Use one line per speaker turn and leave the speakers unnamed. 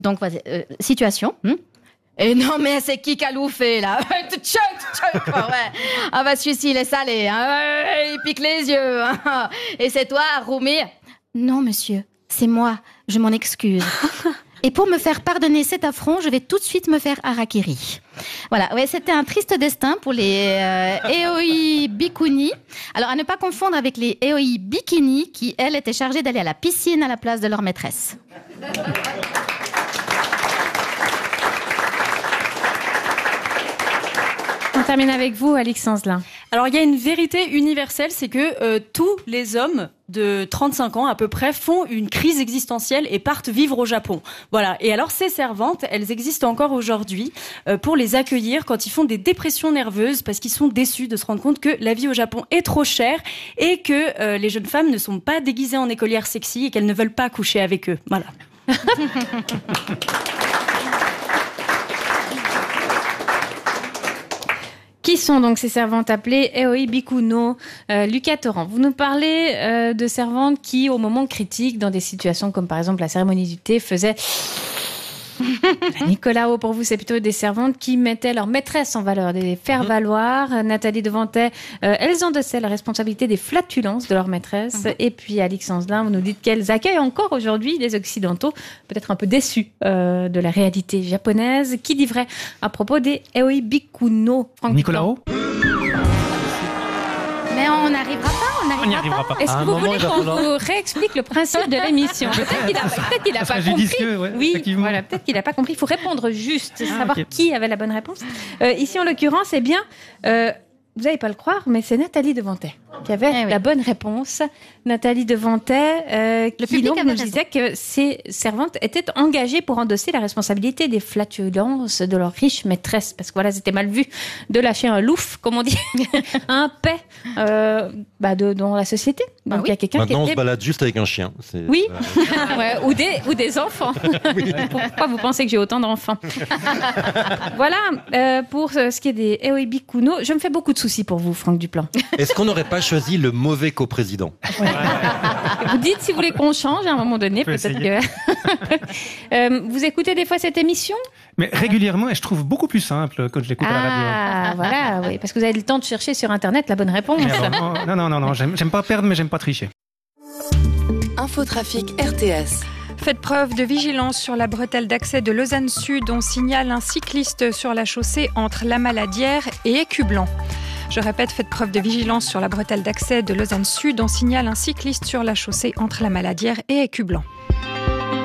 Donc, situation. Et non, mais c'est qui Caloufé, là? Tchouk, ouais. Ah bah, celui-ci, il est salé, hein. Il pique les yeux, hein. Et c'est toi, Roumi? Non, monsieur, c'est moi. Je m'en excuse. Et pour me faire pardonner cet affront, je vais tout de suite me faire harakiri. Voilà, ouais, c'était un triste destin pour les Aoi Bikuni. Alors, à ne pas confondre avec les Aoi Bikini, qui, elles, étaient chargées d'aller à la piscine à la place de leur maîtresse.
On termine avec vous, Alix Anzelin.
Alors, il y a une vérité universelle, c'est que tous les hommes de 35 ans à peu près font une crise existentielle et partent vivre au Japon. Voilà. Et alors, ces servantes, elles existent encore aujourd'hui pour les accueillir quand ils font des dépressions nerveuses parce qu'ils sont déçus de se rendre compte que la vie au Japon est trop chère et que les jeunes femmes ne sont pas déguisées en écolières sexy et qu'elles ne veulent pas coucher avec eux. Voilà.
Qui sont donc ces servantes appelées Aoi Bikuno? Lucas Torrent, vous nous parlez de servantes qui, au moment critique, dans des situations comme par exemple la cérémonie du thé, faisaient... Nicolas, pour vous, c'est plutôt des servantes qui mettaient leur maîtresse en valeur, des faire valoir. Nathalie Devantet, elles endossaient la responsabilité des flatulences de leur maîtresse. Et puis Alix Anzelin, vous nous dites qu'elles accueillent encore aujourd'hui les Occidentaux, peut-être un peu déçus de la réalité japonaise. Qui dit vrai à propos des Aoi Bikuno?
Nicolas?
Mais on n'arrivera pas.
On n'y arrivera pas.
Est-ce que vous voulez qu'on vous réexplique le principe de l'émission? Peut-être qu'il n'a pas compris.
Ouais,
oui, voilà, peut-être qu'il n'a pas compris. Il faut répondre juste, savoir qui avait la bonne réponse. Ici, en l'occurrence, eh bien, vous n'allez pas le croire, mais c'est Nathalie Devantet qui avait la bonne réponse. Nathalie Devantet, qui donc nous disait que ces servantes étaient engagées pour endosser la responsabilité des flatulences de leur riche maîtresse. Parce que voilà, c'était mal vu de lâcher un louf, comme on dit, un paix dans la société. Donc il y a quelqu'un
Maintenant,
qui
on se balade juste avec un chien.
Oui, ou des enfants. Pourquoi vous pensez que j'ai autant d'enfants? Voilà, pour ce qui est des Aoi Bikuno, je me fais beaucoup de soucis pour vous, Franck Duplan.
Est-ce qu'on n'aurait pas choisi le mauvais coprésident?
Vous dites si vous voulez qu'on change à un moment donné, peut-être que... vous écoutez des fois cette émission?
Mais régulièrement, et je trouve beaucoup plus simple quand je l'écoute à la radio.
Ah, voilà, oui, parce que vous avez le temps de chercher sur Internet la bonne réponse.
Non, j'aime pas perdre, mais j'aime pas tricher.
Infotrafic RTS.
Faites preuve de vigilance sur la bretelle d'accès de Lausanne Sud. On signale un cycliste sur la chaussée entre La Maladière et Écublanc. Je répète, faites preuve de vigilance sur la bretelle d'accès de Lausanne Sud. On signale un cycliste sur la chaussée entre La Maladière et Écublanc.